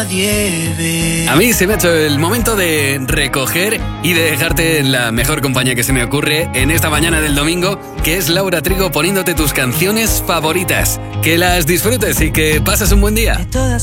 nadie ve. A mí se me ha hecho el momento de recoger y de dejarte en la mejor compañía que se me ocurre en esta mañana del domingo, que es Laura Trigo poniéndote tus canciones favoritas. Que las disfrutes y que pases un buen día.